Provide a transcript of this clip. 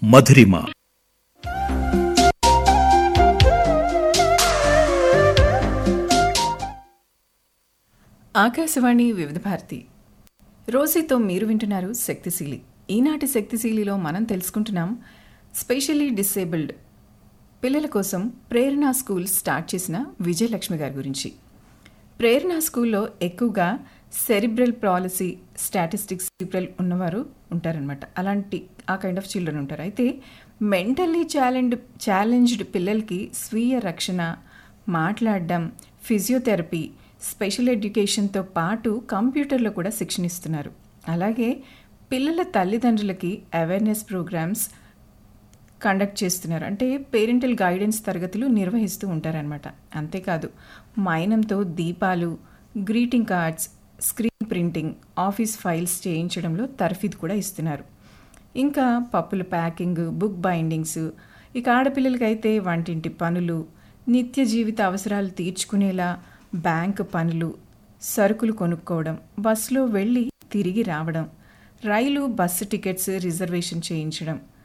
మధురిమ. ఆకాశవాణి వివిధ భారతి. రోజీతో మీరు వింటున్నారు శక్తిశీలి. ఈనాటి శక్తిశీలిలో మనం తెలుసుకుంటున్నాం స్పెషల్లీ డిసేబుల్డ్ పిల్లల కోసం ప్రేరణ స్కూల్ స్టార్ట్ చేసిన విజయలక్ష్మి గారి గురించి. ప్రేరణ స్కూల్లో ఎక్కువగా సెరిబ్రల్ పాలసీ, స్టాటిస్టిక్స్ ఉన్నవారు ఉంటారనమాట. అలాంటి ఆ కైండ్ ఆఫ్ చిల్డ్రన్ ఉంటారు. అయితే మెంటల్లీ ఛాలెంజ్డ్ పిల్లలకి స్వీయ రక్షణ, మాట్లాడడం, ఫిజియోథెరపీ, స్పెషల్ ఎడ్యుకేషన్తో పాటు కంప్యూటర్లో కూడా శిక్షణ ఇస్తున్నారు. అలాగే పిల్లల తల్లిదండ్రులకి అవేర్నెస్ ప్రోగ్రామ్స్ కండక్ట్ చేస్తున్నారు. అంటే పేరెంటల్ గైడెన్స్ తరగతులు నిర్వహిస్తూ ఉంటారనమాట. అంతేకాదు మైనంతో దీపాలు, greeting cards, screen printing, office files చేయించడంలో తర్ఫీదు కూడా ఇస్తున్నారు. ఇంకా పప్పుల ప్యాకింగ్, బుక్ బైండింగ్స్, ఇక ఆడపిల్లలకైతే వంటింటి పనులు, నిత్య జీవిత అవసరాలు తీర్చుకునేలా బ్యాంకు పనులు, సరుకులు కొనుక్కోవడం, బస్సులో వెళ్ళి తిరిగి రావడం, రైలు బస్సు టికెట్స్ రిజర్వేషన్ చేయించడం,